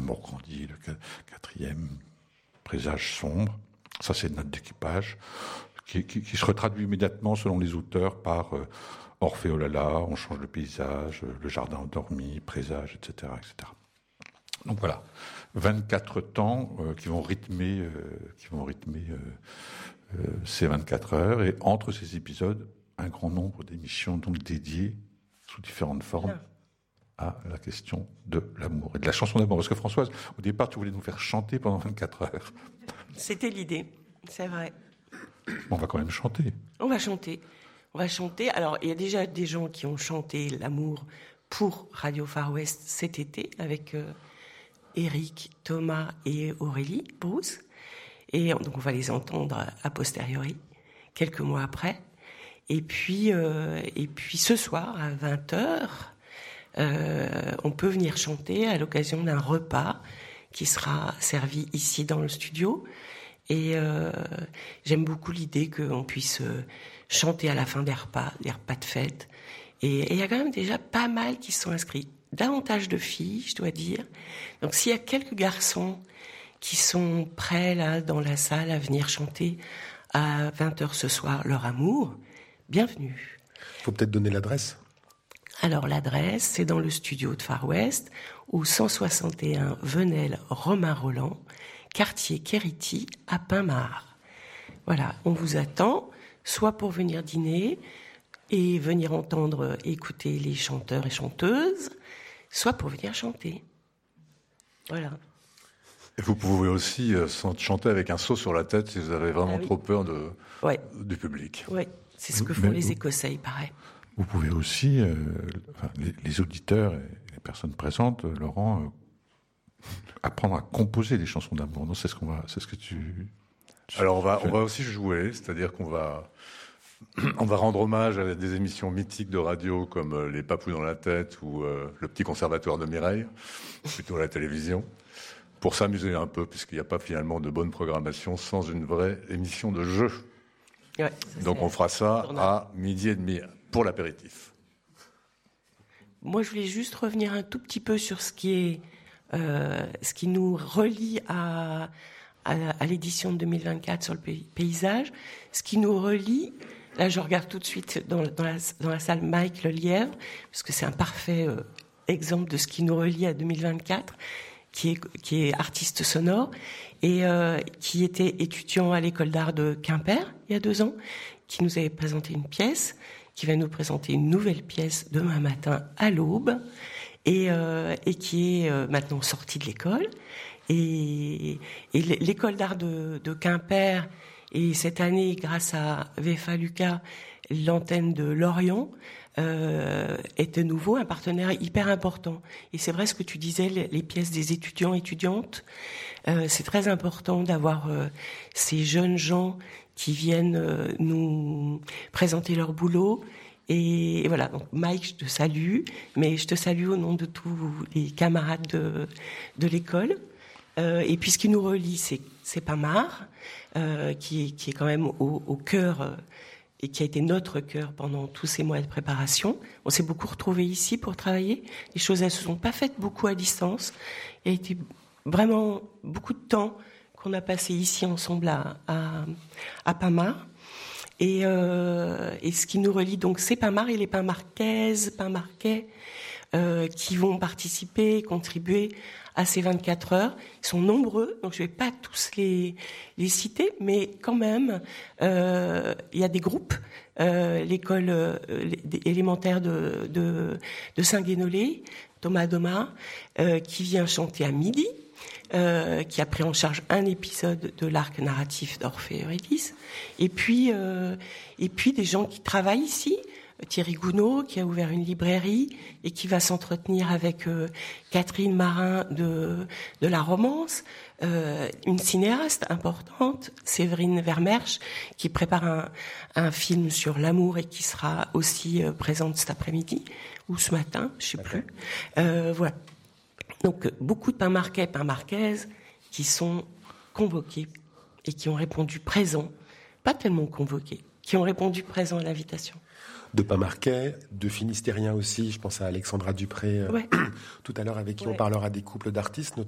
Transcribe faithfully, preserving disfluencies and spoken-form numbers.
L'amour grandit, le quatrième, Présage sombre. Ça, c'est une note d'équipage qui, qui, qui se retraduit immédiatement selon les auteurs par euh, Orphée, oh là là, on change le paysage, le jardin endormi, Présage, et cetera, et cetera. Donc voilà, vingt-quatre temps euh, qui vont rythmer, euh, qui vont rythmer euh, euh, ces vingt-quatre heures, et entre ces épisodes, un grand nombre d'émissions donc dédiées sous différentes formes à la question de l'amour et de la chanson d'amour. Parce que Françoise, au départ, tu voulais nous faire chanter pendant vingt-quatre heures. C'était l'idée, c'est vrai. On va quand même chanter. On va chanter. On va chanter. Alors, il y a déjà des gens qui ont chanté l'amour pour Radio Far West cet été avec euh, Eric, Thomas et Aurélie Bruce. Et donc, on va les entendre a posteriori, quelques mois après. Et puis, euh, et puis ce soir, à vingt heures, euh, on peut venir chanter à l'occasion d'un repas qui sera servi ici dans le studio. Et euh, j'aime beaucoup l'idée qu'on puisse chanter à la fin des repas, des repas de fête. Et il y a quand même déjà pas mal qui se sont inscrits. Davantage de filles, je dois dire. Donc s'il y a quelques garçons qui sont prêts là dans la salle à venir chanter à vingt heures ce soir leur amour, bienvenue. Il faut peut-être donner l'adresse. Alors l'adresse, c'est dans le studio de Far West, au cent soixante et un Venelle Romain Roland, quartier Quérity, à Pinmar. Voilà, on vous attend, soit pour venir dîner et venir entendre, écouter les chanteurs et chanteuses, soit pour venir chanter. Voilà. Et vous pouvez aussi euh, chanter avec un seau sur la tête si vous avez vraiment ah oui. trop peur de, ouais. du public. Oui, c'est ce que font Mais les vous, Écossais, il paraît. Vous pouvez aussi, euh, enfin, les, les auditeurs et les personnes présentes, Laurent, euh, apprendre à composer des chansons d'amour. Non, c'est ce qu'on va, c'est ce que tu. tu Alors on va, on va aussi jouer, c'est-à-dire qu'on va, on va rendre hommage à des émissions mythiques de radio comme euh, Les Papous dans la tête ou euh, Le Petit Conservatoire de Mireille, plutôt à la télévision, pour s'amuser un peu, puisqu'il n'y a pas finalement de bonne programmation sans une vraie émission de jeu. Ouais, Donc on fera ça à midi et demi pour l'apéritif. Moi, je voulais juste revenir un tout petit peu sur ce qui est, euh, ce qui nous relie à, à, à l'édition de deux mille vingt-quatre sur le paysage. Ce qui nous relie, là, je regarde tout de suite dans, dans, la, dans la salle Mike Le Lièvre, parce que c'est un parfait euh, exemple de ce qui nous relie à deux mille vingt-quatre, qui est, qui est artiste sonore et euh, qui était étudiant à l'école d'art de Quimper il y a deux ans, qui nous avait présenté une pièce, qui va nous présenter une nouvelle pièce demain matin à l'aube, et, euh, et qui est euh, maintenant sortie de l'école. Et, et l'école d'art de, de Quimper, et cette année, grâce à V F A Lucas, l'antenne de Lorient, euh, est de nouveau un partenaire hyper important. Et c'est vrai ce que tu disais, les, les pièces des étudiants, étudiantes, euh, c'est très important d'avoir euh, ces jeunes gens qui viennent euh, nous présenter leur boulot. Et, et voilà, donc Mike, je te salue, mais je te salue au nom de tous les camarades de, de l'école. Euh, et puis ce qui nous relie, c'est, c'est Pinmar, euh, qui, est, qui est quand même au, au cœur, euh, et qui a été notre cœur pendant tous ces mois de préparation. On s'est beaucoup retrouvés ici pour travailler. Les choses, elles se sont pas faites beaucoup à distance. Il y a été vraiment beaucoup de temps qu'on a passé ici ensemble à, à, à Pinmar. Et, euh, et ce qui nous relie, donc, c'est Pinmar et les Pinmarquaises, Pinmarquais, euh, qui vont participer, contribuer à ces vingt-quatre heures. Ils sont nombreux, donc je vais pas tous les, les citer, mais quand même, euh, il y a des groupes, euh, l'école euh, élémentaire de, de, de Saint-Guénolé, Thomas Doma, euh, qui vient chanter à midi, euh, qui a pris en charge un épisode de l'arc narratif d'Orphée et Eurydice, et puis, euh, et puis des gens qui travaillent ici, Thierry Gounod, qui a ouvert une librairie et qui va s'entretenir avec euh, Catherine Marin de, de la romance, euh, une cinéaste importante, Séverine Vermersch, qui prépare un, un film sur l'amour et qui sera aussi euh, présente cet après-midi, ou ce matin, je sais okay. plus. Euh, voilà. Donc, beaucoup de Pinmarquais, Pinmarquaises qui sont convoqués et qui ont répondu présent, pas tellement convoqués, qui ont répondu présent à l'invitation. De Pinmarquais, de Finistériens aussi, je pense à Alexandra Dupré, ouais. tout à l'heure, avec qui ouais. on parlera des couples d'artistes,